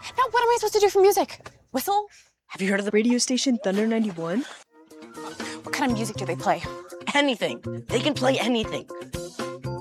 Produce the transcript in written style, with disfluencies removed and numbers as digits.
Now what am I supposed to do for music? Whistle? Have you heard of the radio station Thunder 91? What kind of music do they play? Anything. They can play anything.